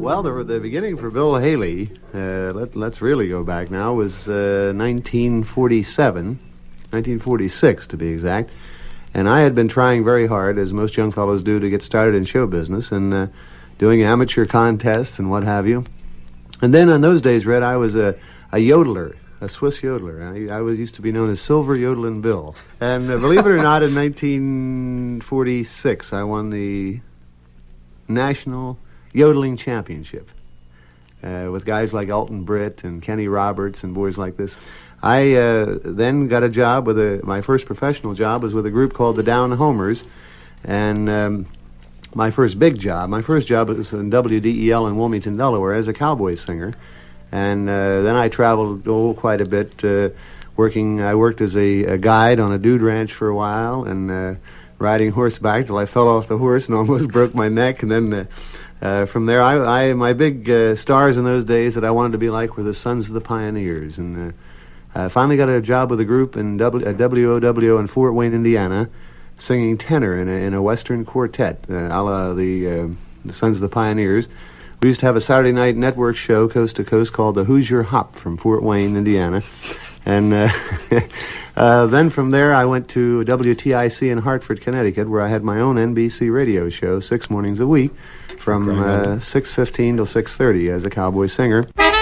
Well, the beginning for Bill Haley, let's really go back now, was 1946 to be exact. And I had been trying very hard, as most young fellows do, to get started in show business and doing amateur contests and what have you. And then in those days, Red, I was a yodeler, a Swiss yodeler. I used to be known as Silver Yodelin' Bill. And believe it or not, in 1946, I won the National Yodeling Championship with guys like Elton Britt and Kenny Roberts and boys like this. I then got a job my first professional job was with a group called the Down Homers, and my first job was in WDEL in Wilmington, Delaware, as a cowboy singer, and then I traveled quite a bit, working. I worked as a guide on a dude ranch for a while, and riding horseback till I fell off the horse and almost broke my neck, and then from there, my big stars in those days that I wanted to be like were the Sons of the Pioneers, and I finally got a job with a group in WOWO in Fort Wayne, Indiana, singing tenor in a Western quartet, a la the Sons of the Pioneers. We used to have a Saturday night network show, coast to coast, called the Hoosier Hop from Fort Wayne, Indiana. And then from there, I went to WTIC in Hartford, Connecticut, where I had my own NBC radio show 6 mornings a week from 6:15 till 6:30 as a cowboy singer.